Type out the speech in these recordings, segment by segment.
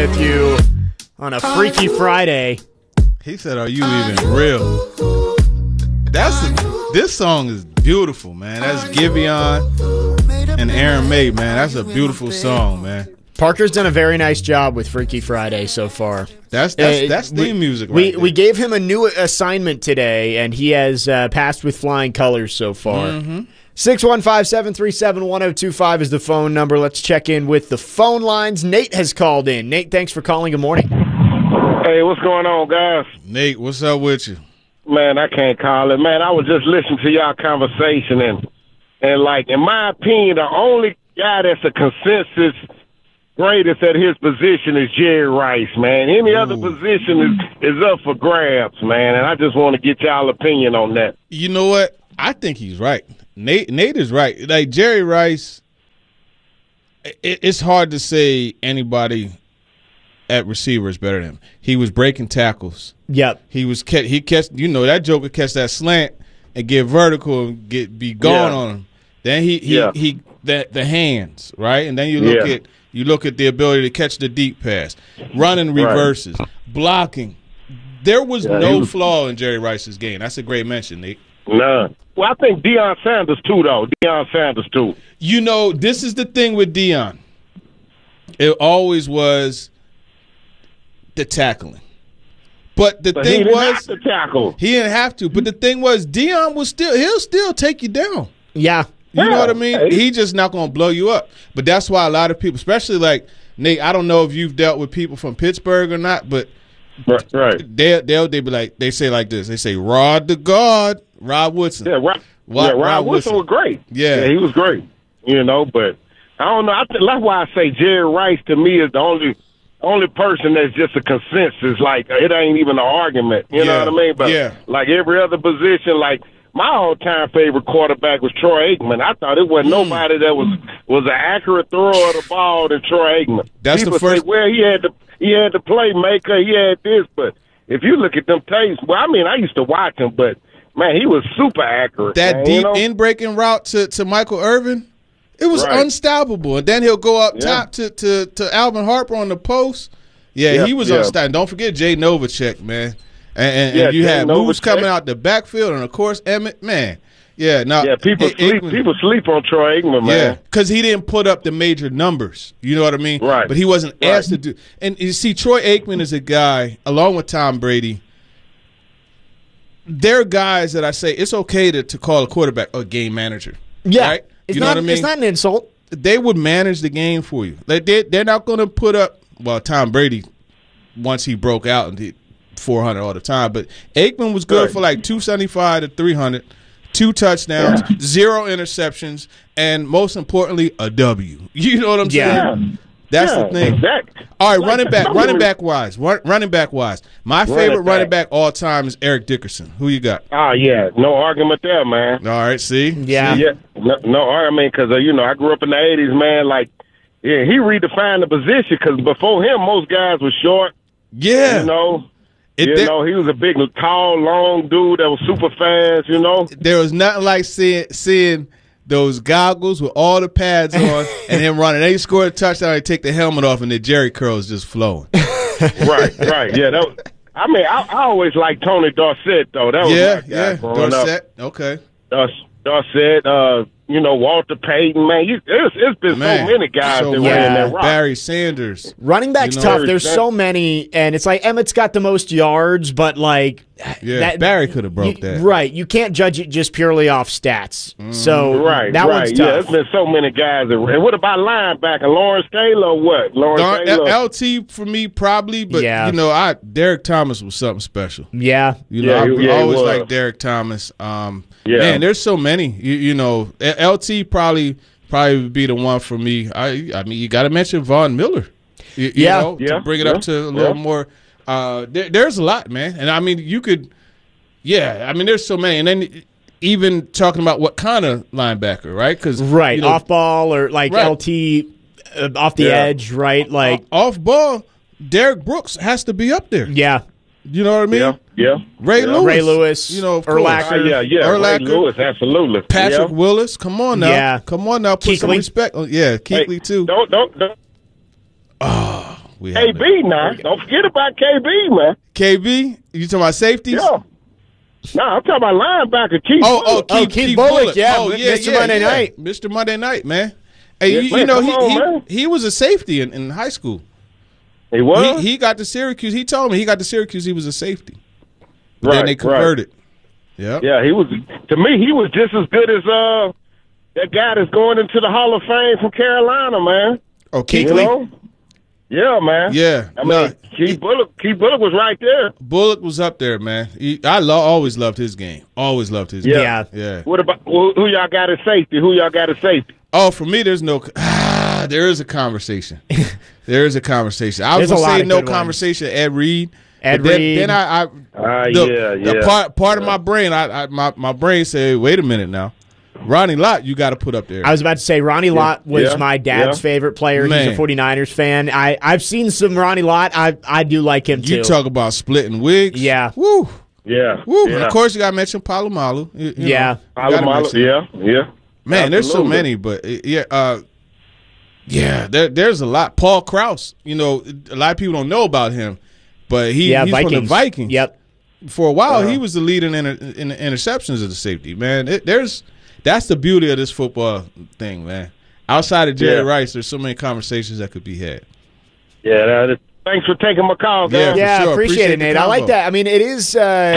with you on a Freaky Friday. He said, "Are you even real?" This song is beautiful, man. That's Giveon and Aaron May, man. That's a beautiful song, man. Parker's done a very nice job with Freaky Friday so far. That's theme music. Right we gave him a new assignment today, and he has passed with flying colors so far. 615-737-1025 is the phone number. Let's check in with the phone lines. Nate has called in. Nate, thanks for calling. Good morning. Hey, what's going on, guys? Nate, what's up with you? Man, I can't call it. Man, I was just listening to y'all conversation, and like, in my opinion, the only guy that's a consensus greatest at his position is Jerry Rice, man. Any other position is up for grabs, man, and I just want to get y'all opinion on that. You know what? I think he's right. Nate is right. Like, Jerry Rice, it's hard to say anybody at receiver is better than him. He was breaking tackles. Yep. He catch, that joker catch that slant and get vertical and be gone on him. Then the hands, right? And then you look at the ability to catch the deep pass, running reverses, blocking. There was no flaw in Jerry Rice's game. That's a great mention, Nate. None. Well, I think Deion Sanders too, though. Deion Sanders too. This is the thing with Deion. It always was the tackling. But the thing was, have to tackle. He didn't have to. But the thing was, Deion he'll still take you down. Yeah. You know what I mean? He's just not going to blow you up. But that's why a lot of people, especially like Nate, I don't know if you've dealt with people from Pittsburgh or not, but they'll be like, they say like this. They say, Rod the God, Rod Woodson. Yeah, Rod Woodson was great. Yeah, he was great. But I don't know. That's why I say Jerry Rice to me is the only person that's just a consensus. Like, it ain't even an argument. You know what I mean? But like every other position, like my all-time favorite quarterback was Troy Aikman. I thought it wasn't nobody that was an accurate thrower of the ball than Troy Aikman. That's People the first. say, well, he had the playmaker, he had this, but if you look at them tapes, well, I mean, I used to watch him, but man, he was super accurate. That deep in-breaking route to Michael Irvin, it was unstoppable. And then he'll go up top to Alvin Harper on the post. He was unstoppable. Don't forget Jay Novacek, man. And you had moves coming out the backfield, and of course Emmett, man. People sleep on Troy Aikman, man. Yeah, because he didn't put up the major numbers. You know what I mean? Right. But he wasn't asked to do. And you see, Troy Aikman is a guy, along with Tom Brady. They're guys that I say it's okay to call a quarterback a game manager. Yeah, right? You know what I mean? It's not an insult. They would manage the game for you. Like they're not going to put up. Well, Tom Brady, once he broke out and did 400 all the time, but Aikman was good for like 275 to 300, 2 touchdowns, 0 interceptions, and most importantly, a W. You know what I'm saying? That's the thing. Exactly. All right, running back wise. My favorite running back all time is Eric Dickerson. Who you got? Oh yeah, no argument there, man. All right, see, no argument because I grew up in the '80s, man. Like, he redefined the position because before him, most guys were short. Yeah, he was a big, tall, long dude that was super fast. There was nothing like seeing those goggles with all the pads on and him running. They scored a touchdown, they take the helmet off, and the Jerry curls just flowing. right. Yeah, I always liked Tony Dorsett, though. That was my guy growing Dorsett. up. Okay. Dorsett, Walter Payton, man. It's been so many guys that were in that rock. Barry Sanders. Running back's tough. There's so many, and it's like Emmett's got the most yards, but like Barry could have broke that. Right. You can't judge it just purely off stats. So that one's tough. Yeah, there's been so many guys. And what about linebacker? Lawrence Taylor or what? LT for me probably, but Derek Thomas was something special. Yeah. I always liked Derek Thomas. Man, there's so many. LT probably would be the one for me. I mean, you got to mention Von Miller. To bring it up to a little more. There's a lot, man, and I mean, you could. Yeah, I mean, there's so many, and then even talking about what kind of linebacker, right? Because off ball or like LT off the edge, right? Like off ball, Derek Brooks has to be up there. Yeah. You know what I mean? Yeah. Ray Lewis. Urlacher. Ray Lewis, absolutely. Patrick Willis. Come on now. Yeah. Come on now. Put some respect. Yeah, Kuechly too. Don't. KB now. Don't forget about KB, man. KB? You talking about safeties? Yeah. No, I'm talking about linebacker Keith Bulluck. Keith Bulluck, yeah. Mr. Monday Night. Mr. Monday Night, man. Hey, you know, he was a safety in high school. He was? He got to Syracuse. He told me he got to Syracuse, he was a safety. But then they converted. Right. Yeah, he was. To me, he was just as good as that guy that's going into the Hall of Fame from Carolina, man. Oh, Kuechly? You know? Yeah, man. Yeah. I mean, Keith Bulluck was right there. Bulluck was up there, man. I always loved his game. Always loved his game. Yeah. What about who y'all got at safety? Oh, for me, there's no. There is a conversation. There is a conversation. I was gonna say no conversation. Ed Reed. Then part of my brain, my brain said, wait a minute now. Ronnie Lott, you got to put up there. I was about to say Ronnie Lott was my dad's favorite player. Man. He's a 49ers fan. I've seen some Ronnie Lott. I do like him too. You talk about splitting wigs. Yeah. Woo. Yeah. Woo. Yeah. Of course, you got to mention Palomalu. Palomalu. Yeah. Man, there's so many, but there's a lot. Paul Krause, you know, a lot of people don't know about him, but he's Vikings. From the Vikings. Yep. For a while, he was the leader in the interceptions of the safety. Man, that's the beauty of this football thing, man. Outside of Jerry Rice, there's so many conversations that could be had. Yeah, thanks for taking my call, guys. Yeah, sure. Appreciate it, Nate. I like that. I mean, it is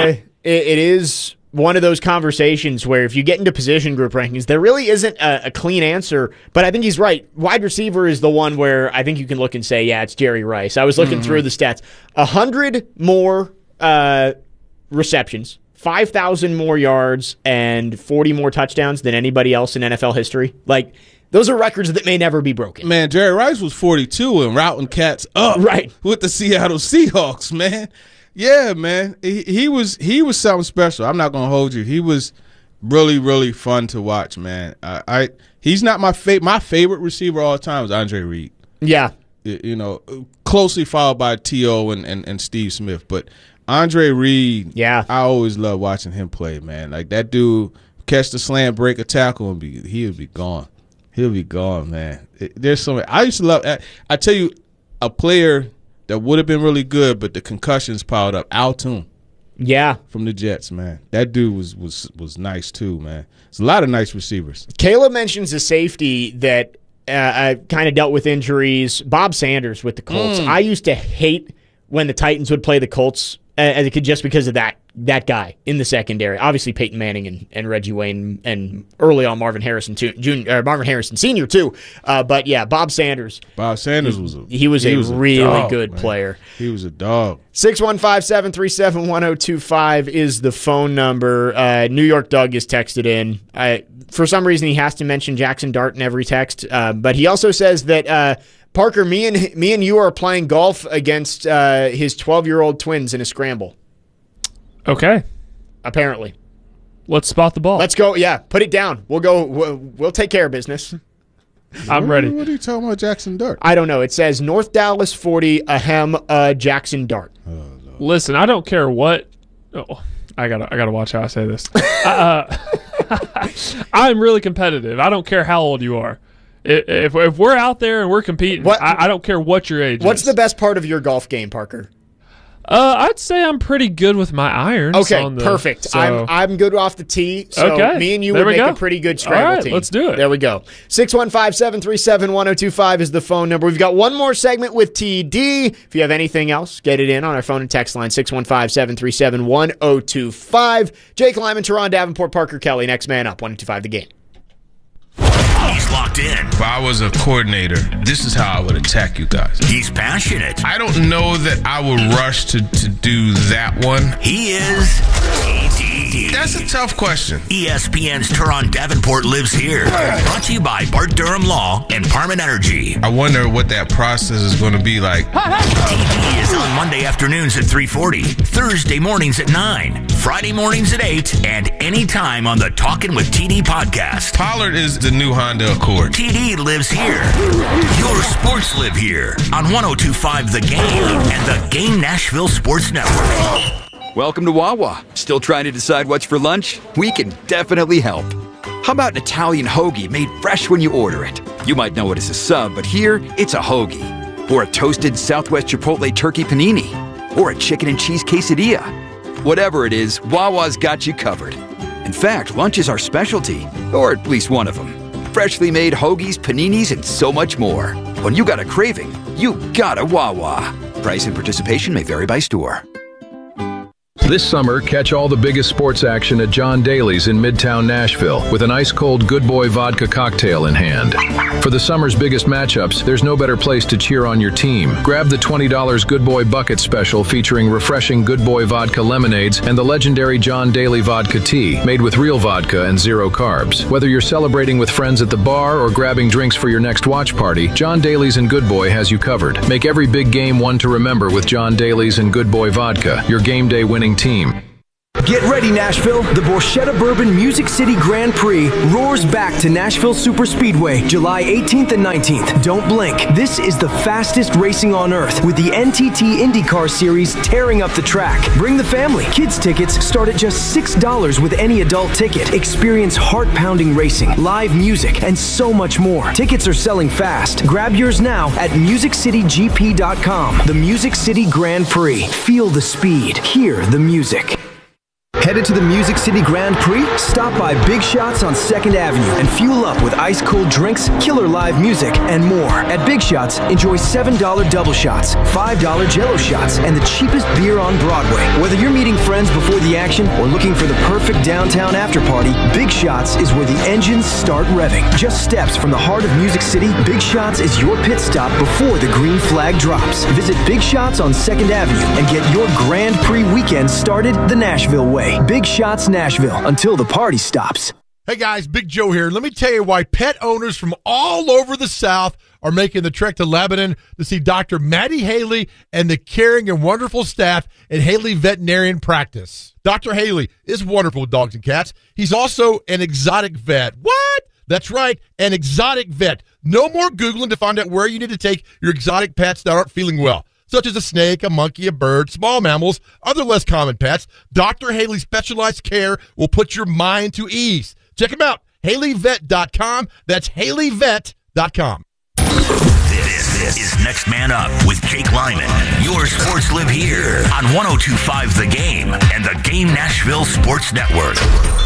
one of those conversations where if you get into position group rankings, there really isn't a clean answer. But I think he's right. Wide receiver is the one where I think you can look and say, yeah, it's Jerry Rice. I was looking through the stats. 100 more receptions, 5,000 more yards, and 40 more touchdowns than anybody else in NFL history. Like, those are records that may never be broken. Man, Jerry Rice was 42 and routing cats up with the Seattle Seahawks, man. Yeah, man. He was something special. I'm not going to hold you. He was really, really fun to watch, man. He's not my favorite receiver all the time is Andre Reed. Yeah. You know, closely followed by T.O. and Steve Smith. But Andre Reed, I always love watching him play, man. Like, that dude catch the slant, break a tackle, and he'll be gone. He'll be gone, man. There's so many. I used to love. I tell you, a player that would have been really good, but the concussions piled up. Al Toon. Yeah. From the Jets, man. That dude was nice too, man. There's a lot of nice receivers. Caleb mentions a safety that kind of dealt with injuries. Bob Sanders with the Colts. I used to hate when the Titans would play the Colts just because of that guy in the secondary. Obviously Peyton Manning and Reggie Wayne and early on Marvin Harrison Sr. too. But yeah, Bob Sanders. Bob Sanders was a really good player. He was a dog. 615-737-1025 is the phone number. New York Doug is texted in. For some reason he has to mention Jackson Dart in every text. But he also says that Parker, me and you are playing golf against his 12-year-old twins in a scramble. Okay. Apparently. Let's spot the ball. Let's go. Yeah, put it down. We'll go. We'll take care of business. I'm ready. What are you talking about, Jackson Dart? I don't know. It says North Dallas 40, Jackson Dart. Oh, listen, I don't care what. Oh, I gotta watch how I say this. I'm really competitive. I don't care how old you are. If we're out there and we're competing, I don't care what your age is. What's the best part of your golf game, Parker? I'd say I'm pretty good with my irons. Okay, perfect. So. I'm good off the tee, so me and you would make a pretty good scramble team. Let's do it. There we go. 615-737-1025 is the phone number. We've got one more segment with TD. If you have anything else, get it in on our phone and text line, 615-737-1025. Jake Lyman, Teron Davenport, Parker Kelly. Next man up, 125 The Game. He's locked in. If I was a coordinator, this is how I would attack you guys. He's passionate. I don't know that I would rush to do that one. He is TD. That's a tough question. ESPN's Teron Davenport lives here. Brought to you by Bart Durham Law and Parman Energy. I wonder what that process is going to be like. TD is on Monday afternoons at 3:40, Thursday mornings at 9, Friday mornings at 8, and anytime on the Talkin' with TD podcast. Pollard is the new Honda Accord. TD lives here. Your sports live here on 102.5 The Game and the Game Nashville Sports Network. Welcome to Wawa. Still trying to decide what's for lunch? We can definitely help. How about an Italian hoagie made fresh when you order it? You might know it as a sub, but here it's a hoagie. or a toasted Southwest Chipotle turkey panini, or a chicken and cheese quesadilla. Whatever it is, Wawa's got you covered. In fact, lunch is our specialty, or at least one of them. Freshly made hoagies, paninis, and so much more. When you got a craving, you got a Wawa. Price and participation may vary by store. This summer, catch all the biggest sports action at John Daly's in Midtown Nashville with an ice-cold Good Boy vodka cocktail in hand. For the summer's biggest matchups, there's no better place to cheer on your team. Grab the $20 Good Boy Bucket Special featuring refreshing Good Boy vodka lemonades and the legendary John Daly vodka tea, made with real vodka and zero carbs. Whether you're celebrating with friends at the bar or grabbing drinks for your next watch party, John Daly's and Good Boy has you covered. Make every big game one to remember with John Daly's and Good Boy vodka, your game day winning team. Get ready, Nashville. The Borchetta Bourbon Music City Grand Prix roars back to Nashville Superspeedway, July 18th and 19th. Don't blink. This is the fastest racing on earth, with the NTT IndyCar Series tearing up the track. Bring the family. Kids tickets start at just $6 with any adult ticket. Experience heart-pounding racing, live music, and so much more. Tickets are selling fast. Grab yours now at MusicCityGP.com. The Music City Grand Prix. Feel the speed. Hear the music. Headed to the Music City Grand Prix? Stop by Big Shots on 2nd Avenue and fuel up with ice-cold drinks, killer live music, and more. At Big Shots, enjoy $7 double shots, $5 Jell-O shots, and the cheapest beer on Broadway. Whether you're meeting friends before the action or looking for the perfect downtown after-party, Big Shots is where the engines start revving. Just steps from the heart of Music City, Big Shots is your pit stop before the green flag drops. Visit Big Shots on 2nd Avenue and get your Grand Prix weekend started the Nashville way. Big Shots Nashville, until the party stops. Hey guys, Big Joe here. Let me tell you why pet owners from all over the South are making the trek to Lebanon to see Dr. Maddie Haley and the caring and wonderful staff at Haley Veterinarian Practice. Dr. Haley is wonderful with dogs and cats. He's also an exotic vet. What? That's right, an exotic vet. No more Googling to find out where you need to take your exotic pets that aren't feeling well, such as a snake, a monkey, a bird, small mammals, other less common pets. Dr. Haley's specialized care will put your mind to ease. Check him out, HaleyVet.com. That's HaleyVet.com. This is Next Man Up with Jake Lyman. Your sports live here on 102.5 The Game and the Game Nashville Sports Network.